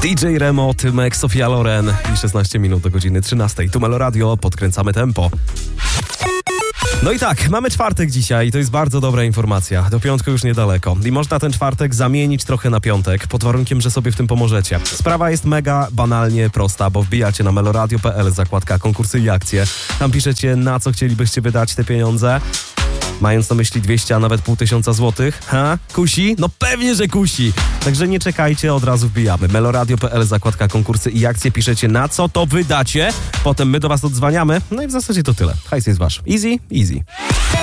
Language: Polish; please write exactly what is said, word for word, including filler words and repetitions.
D J Remo, Tymek, Sofia Loren i szesnaście minut do godziny trzynastej. Tu Melo Radio, podkręcamy tempo. No i tak, mamy czwartek dzisiaj, to jest bardzo dobra informacja. Do piątku już niedaleko. I można ten czwartek zamienić trochę na piątek, pod warunkiem, że sobie w tym pomożecie. Sprawa jest mega banalnie prosta, bo wbijacie na meloradio kropka p l, zakładka konkursy i akcje. Tam piszecie, na co chcielibyście wydać te pieniądze. Mając na myśli dwieście, a nawet pół tysiąca złotych. Ha? Kusi? No pewnie, że kusi. Także nie czekajcie, od razu wbijamy. meloradio kropka p l, zakładka konkursy i akcje. Piszecie, na co to wydacie. Potem my do was odzwaniamy. No i w zasadzie to tyle. Hajs jest wasz. Easy? Easy.